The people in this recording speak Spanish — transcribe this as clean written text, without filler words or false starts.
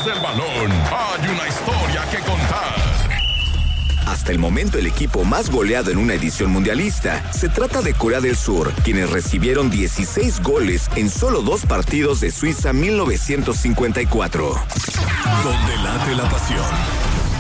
del balón, hay una historia que contar. Hasta el momento el equipo más goleado en una edición mundialista se trata de Corea del Sur, quienes recibieron 16 goles en solo 2 partidos de Suiza 1954. Donde late la pasión.